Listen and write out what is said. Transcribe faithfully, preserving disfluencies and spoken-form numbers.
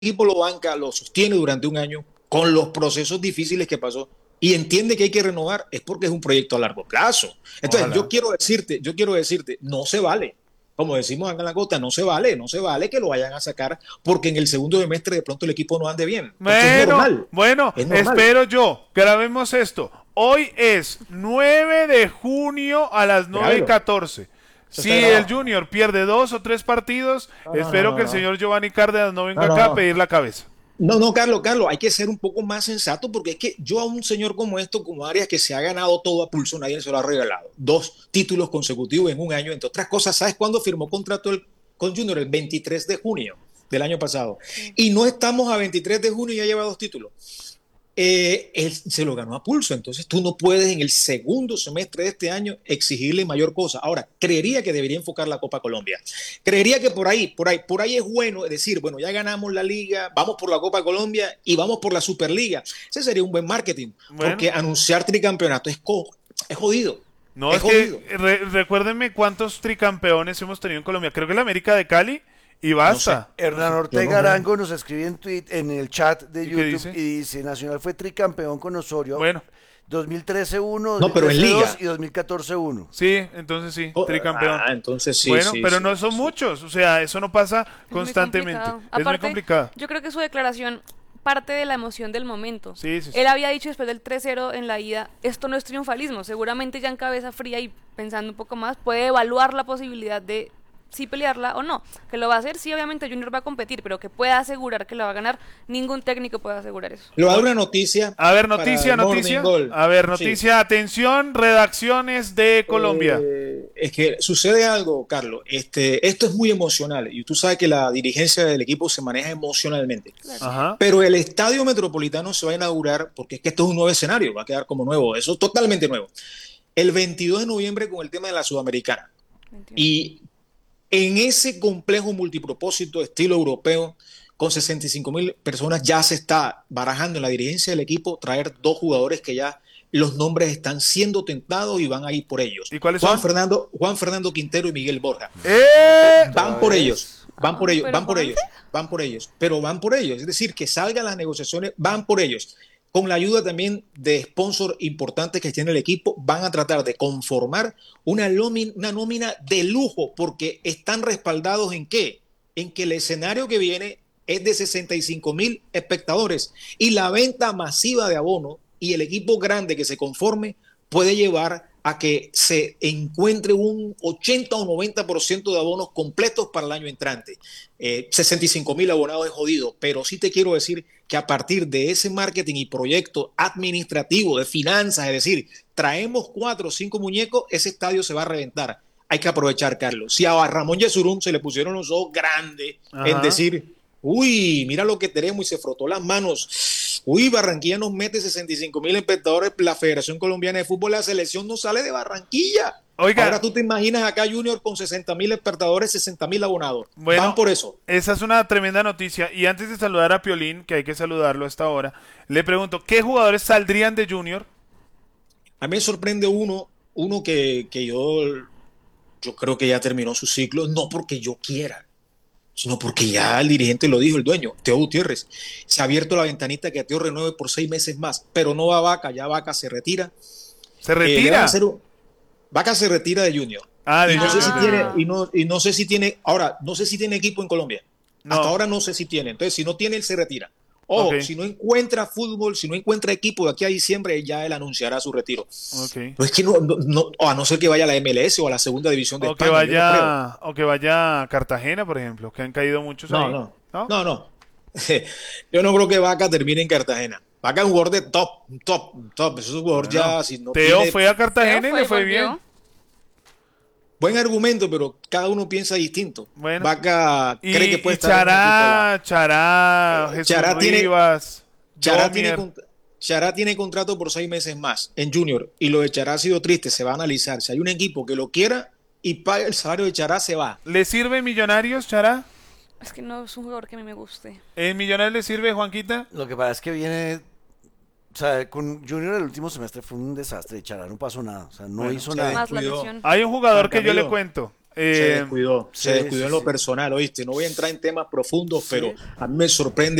equipo lo banca, lo sostiene durante un año con los procesos difíciles que pasó y entiende que hay que renovar, es porque es un proyecto a largo plazo. Entonces, yo Ojalá. quiero decirte, yo quiero decirte, no se vale. Como decimos acá en la costa, no se vale, no se vale que lo vayan a sacar porque en el segundo semestre de pronto el equipo no ande bien, porque es Bueno, normal, bueno, es normal. espero yo. Grabemos esto. Hoy es nueve de junio a las nueve y Grábelo, catorce. eso Si está el grabado. Junior pierde dos o tres partidos, No, no, no, espero que no, el no, señor Giovanni Cárdenas no venga no, no, acá a no. pedir la cabeza. No, no, Carlos, Carlos, hay que ser un poco más sensato porque es que yo a un señor como esto, como Arias, que se ha ganado todo a pulso, nadie se lo ha regalado. Dos títulos consecutivos en un año, entre otras cosas, ¿sabes cuándo firmó contrato el, con Junior? El veintitrés de junio del año pasado. Sí. Y no estamos a veintitrés de junio y ya lleva dos títulos. Eh, él se lo ganó a pulso, entonces tú no puedes en el segundo semestre de este año exigirle mayor cosa. Ahora, creería que debería enfocar la Copa Colombia. Creería que por ahí, por ahí, por ahí es bueno decir, bueno, ya ganamos la liga, vamos por la Copa Colombia y vamos por la Superliga. Ese sería un buen marketing, Bueno, porque anunciar tricampeonato es, co es jodido, no es es que jodido. re- recuérdenme cuántos tricampeones hemos tenido en Colombia. Creo que el América de Cali y No sé, basta. no Hernán sé, yo Ortega no sé. Arango nos escribe en, tweet, en el chat de ¿Y qué YouTube dice? y dice, Nacional fue tricampeón con Osorio Bueno, dos mil trece uno, No, pero en dos mil trece dos liga. y dos mil catorce uno. sí, entonces sí, Oh, tricampeón. ah, entonces sí, Bueno, sí, pero sí, no son sí. muchos, o sea, eso no pasa Es muy constantemente. complicado. Es muy Aparte, complicado. yo creo que su declaración parte de la emoción del momento. Sí, sí, sí. Él había dicho después del tres cero en la ida, esto no es triunfalismo, seguramente ya en cabeza fría y pensando un poco más, puede evaluar la posibilidad de sí pelearla o no. Que lo va a hacer, sí, obviamente Junior va a competir, pero que pueda asegurar que lo va a ganar, ningún técnico puede asegurar eso. Le voy a dar una noticia A ver, para noticia, el Morning noticia. Goal. A ver, Sí. noticia, atención, redacciones de Colombia. Eh, es que sucede algo, Carlos. Este, esto es muy emocional y tú sabes que la dirigencia del equipo se maneja emocionalmente. Claro. Ajá. Pero el Estadio Metropolitano se va a inaugurar porque es que esto es un nuevo escenario, va a quedar como nuevo, eso es totalmente nuevo. El veintidós de noviembre con el tema de la Sudamericana. Entiendo. Y en ese complejo multipropósito estilo europeo, con sesenta y cinco mil personas, ya se está barajando en la dirigencia del equipo traer dos jugadores que ya los nombres están siendo tentados y van a ir por ellos. ¿Y cuáles Juan son? Fernando, Juan Fernando Quintero y Miguel Borja. ¡Eh! Van por ellos, van por Ah, ellos, pero van por Juanfe. ellos, van por ellos, pero van por ellos. Es decir, que salgan las negociaciones, van por ellos. Con la ayuda también de sponsors importantes que tiene el equipo, van a tratar de conformar una, nómina, una nómina de lujo, porque están respaldados en qué? En que el escenario que viene es de sesenta y cinco mil espectadores y la venta masiva de abonos y el equipo grande que se conforme puede llevar a que se encuentre un ochenta o noventa por ciento de abonos completos para el año entrante. Eh, sesenta y cinco mil abonados es jodido, pero sí te quiero decir que a partir de ese marketing y proyecto administrativo de finanzas, es decir, traemos cuatro o cinco muñecos, ese estadio se va a reventar. Hay que aprovechar, Carlos. Si a Ramón Yesurún se le pusieron los ojos grandes en Ajá. decir, uy, mira lo que tenemos y se frotó las manos. Uy, Barranquilla nos mete sesenta y cinco mil espectadores, la Federación Colombiana de Fútbol, la selección no sale de Barranquilla. Ahora Oiga, tú te imaginas acá Junior con sesenta mil espectadores, sesenta mil abonados. Van bueno, por eso. esa es una tremenda noticia. Y antes de saludar a Piolín, que hay que saludarlo a esta hora, le pregunto, ¿qué jugadores saldrían de Junior? A mí me sorprende uno, uno que, que yo, yo creo que ya terminó su ciclo, no porque yo quiera, sino porque ya el dirigente lo dijo, el dueño, Teo Gutiérrez. Se ha abierto la ventanita que a Teo renueve por seis meses más, pero no va a Vaca, ya Vaca se retira. ¿Se Eh, le van a retira? hacer un, Vaca se retira de Junior. Ah, de Y no sé si Junior. tiene, Ah, y no, y no sé si tiene, ahora, no sé si tiene equipo en Colombia. Hasta No, ahora no sé si tiene. Entonces, si no tiene, él se retira. ok, Ojo, si no encuentra fútbol, si no encuentra equipo de aquí a diciembre, ya él anunciará su retiro. ok. No es que no, no, no- a no ser que vaya a la M L S o a la segunda división de O que España, yo no creo. vaya, o que vaya a Cartagena, por ejemplo, que han caído muchos No, ahí, no, ¿no? no, no. Yo no creo que Vaca termine en Cartagena. Vaca es un jugador de top, un top, un top. Eso es un jugador Bueno, ya, si no Teo tiene fue a Teo Cartagena y fue le y fue bien. volvió. buen argumento, pero cada uno piensa distinto. Bueno, Vaca cree que y, puede y estar en un equipo de la. Chará, Chará, Eh, Jesús Chará tiene, Rivas, Chará tiene, Jomier. Chará tiene contrato por seis meses más en Junior y lo de Chará ha sido triste. Se va a analizar. Si hay un equipo que lo quiera y paga el salario de Chará, se va. ¿Le sirve Millonarios, Chará? Es que no es un jugador que a mí me guste. ¿En Millonarios le sirve, Juanquita? Lo que pasa es que viene, o sea, con Junior el último semestre fue un desastre, Chará no pasó nada, o sea, no Bueno, hizo se nada. Más la descuidó. lesión. Hay un jugador Juan que yo le Camilo, cuento. Eh, se descuidó, se sí, descuidó sí, en lo sí. personal, ¿oíste? No voy a entrar en temas profundos, pero a mí me sorprende